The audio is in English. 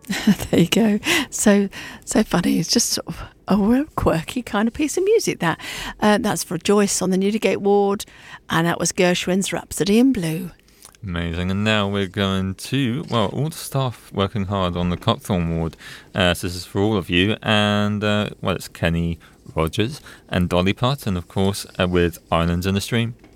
There you go. So funny. It's just sort of a real quirky kind of piece of music. That's for Joyce on the Newdigate ward, and that was Gershwin's Rhapsody in Blue. Amazing. And now we're going to, well, all the staff working hard on the Cockthorne ward. So this is for all of you. And, well, it's Kenny Rogers and Dolly Parton, of course, with Islands in the Stream.